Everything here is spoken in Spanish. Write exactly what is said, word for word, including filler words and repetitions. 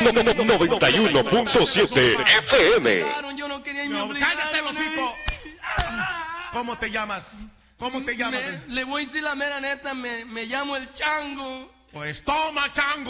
noventa y uno punto siete F M. Yo no quería irme No, obligado, cállate, los hocico. ¿Cómo te llamas? ¿Cómo te llamas? Me- le voy a decir la mera neta, me, me llamo el Chango. Pues toma, chango.